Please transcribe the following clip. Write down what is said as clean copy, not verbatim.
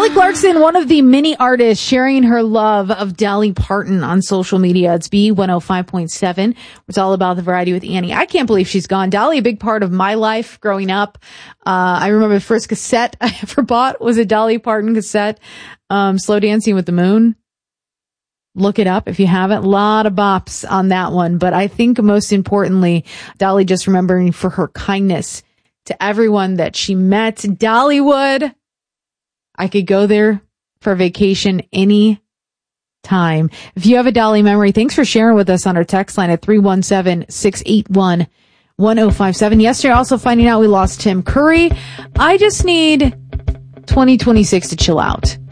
Kelly Clarkson, one of the many artists sharing her love of Dolly Parton on social media. It's B105.7. It's all about the variety with Annie. I can't believe she's gone. Dolly, a big part of my life growing up. I remember the first cassette I ever bought was a Dolly Parton cassette. Slow Dancing with the Moon. Look it up if you haven't. A lot of bops on that one. But I think most importantly, Dolly just remembering for her kindness to everyone that she met. Dollywood. I could go there for vacation any time. If you have a Dolly memory, thanks for sharing with us on our text line at 317-681-1057. Yesterday, also finding out we lost Tim Curry. I just need 2026 to chill out.